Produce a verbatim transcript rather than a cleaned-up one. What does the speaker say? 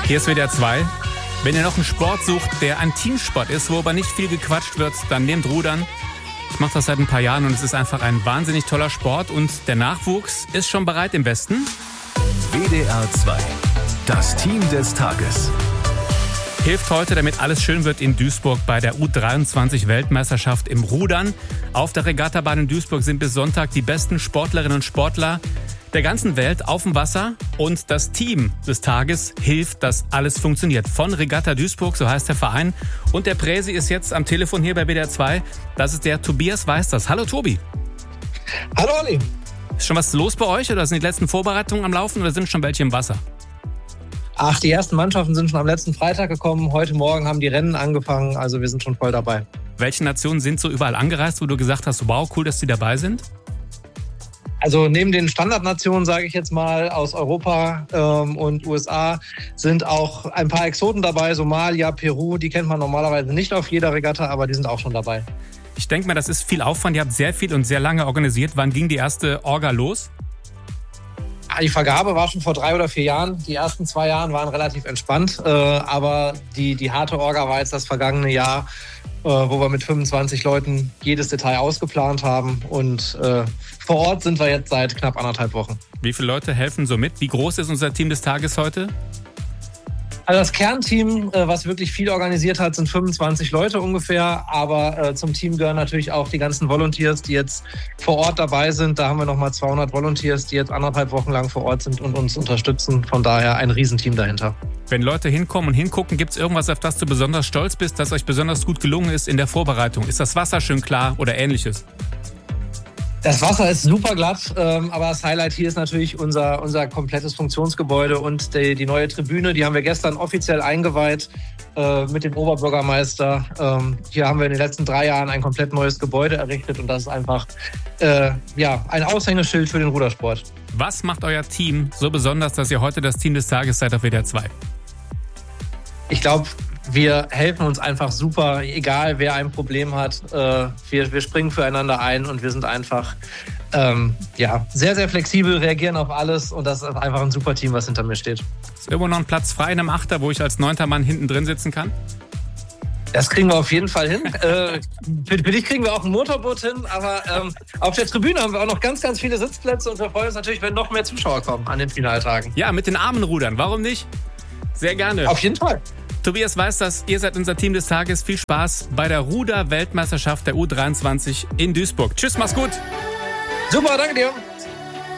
Hier ist W D R zwei. Wenn ihr noch einen Sport sucht, der ein Teamsport ist, wo aber nicht viel gequatscht wird, dann nehmt Rudern. Ich mache das seit ein paar Jahren und es ist einfach ein wahnsinnig toller Sport und der Nachwuchs ist schon bereit im Westen. W D R zwei, das Team des Tages. Hilft heute, damit alles schön wird in Duisburg bei der U dreiundzwanzig Weltmeisterschaft im Rudern. Auf der Regattabahn in Duisburg sind bis Sonntag die besten Sportlerinnen und Sportler der ganzen Welt auf dem Wasser. Und das Team des Tages hilft, dass alles funktioniert. Von Regatta Duisburg, so heißt der Verein. Und der Präsi ist jetzt am Telefon hier bei W D R zwei. Das ist der Tobias Weisters. Hallo Tobi. Hallo Olli. Ist schon was los bei euch oder sind die letzten Vorbereitungen am Laufen oder sind schon welche im Wasser? Ach, die ersten Mannschaften sind schon am letzten Freitag gekommen. Heute Morgen haben die Rennen angefangen, also wir sind schon voll dabei. Welche Nationen sind so überall angereist, wo du gesagt hast, wow, cool, dass die dabei sind? Also neben den Standardnationen, sage ich jetzt mal, aus Europa ähm, und U S A sind auch ein paar Exoten dabei. Somalia, Peru, die kennt man normalerweise nicht auf jeder Regatta, aber die sind auch schon dabei. Ich denke mal, das ist viel Aufwand. Ihr habt sehr viel und sehr lange organisiert. Wann ging die erste Orga los? Die Vergabe war schon vor drei oder vier Jahren. Die ersten zwei Jahre waren relativ entspannt. Äh, aber die, die harte Orga war jetzt das vergangene Jahr, äh, wo wir mit fünfundzwanzig Leuten jedes Detail ausgeplant haben. Und äh, vor Ort sind wir jetzt seit knapp anderthalb Wochen. Wie viele Leute helfen so mit? Wie groß ist unser Team des Tages heute? Also das Kernteam, was wirklich viel organisiert hat, sind fünfundzwanzig Leute ungefähr. Aber zum Team gehören natürlich auch die ganzen Volunteers, die jetzt vor Ort dabei sind. Da haben wir nochmal zweihundert Volunteers, die jetzt anderthalb Wochen lang vor Ort sind und uns unterstützen. Von daher ein Riesenteam dahinter. Wenn Leute hinkommen und hingucken, gibt es irgendwas, auf das du besonders stolz bist, das euch besonders gut gelungen ist in der Vorbereitung? Ist das Wasser schön klar oder ähnliches? Das Wasser ist super glatt, ähm, aber das Highlight hier ist natürlich unser, unser komplettes Funktionsgebäude und die, die neue Tribüne. Die haben wir gestern offiziell eingeweiht äh, mit dem Oberbürgermeister. Ähm, hier haben wir in den letzten drei Jahren ein komplett neues Gebäude errichtet und das ist einfach äh, ja, ein Aushängeschild für den Rudersport. Was macht euer Team so besonders, dass ihr heute das Team des Tages seid auf W D R zwei? Ich glaube, wir helfen uns einfach super, egal wer ein Problem hat. Äh, wir, wir springen füreinander ein und wir sind einfach ähm, ja, sehr, sehr flexibel, reagieren auf alles und das ist einfach ein super Team, was hinter mir steht. Ist irgendwo noch ein Platz frei in einem Achter, wo ich als neunter Mann hinten drin sitzen kann? Das kriegen wir auf jeden Fall hin. äh, für, für dich kriegen wir auch ein Motorboot hin, aber ähm, auf der Tribüne haben wir auch noch ganz, ganz viele Sitzplätze und wir freuen uns natürlich, wenn noch mehr Zuschauer kommen an den Finaltagen. Ja, mit den Armen rudern, warum nicht? Sehr gerne. Auf jeden Fall. Tobias Weisters, ihr seid unser Team des Tages. Viel Spaß bei der Ruder-Weltmeisterschaft der U dreiundzwanzig in Duisburg. Tschüss, mach's gut. Super, danke dir.